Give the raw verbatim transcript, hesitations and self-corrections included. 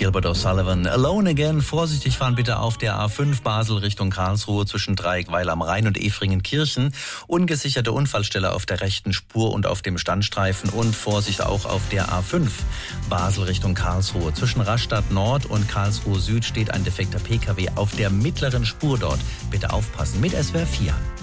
Gilbert O'Sullivan, Alone Again. Vorsichtig fahren bitte auf der A fünf Basel Richtung Karlsruhe zwischen Dreieckweil am Rhein und Efringenkirchen. Ungesicherte Unfallstelle auf der rechten Spur und auf dem Standstreifen und Vorsicht auch auf der A fünf Basel Richtung Karlsruhe. Zwischen Rastatt Nord und Karlsruhe Süd steht ein defekter Pkw auf der mittleren Spur dort. Bitte aufpassen mit S W R vier.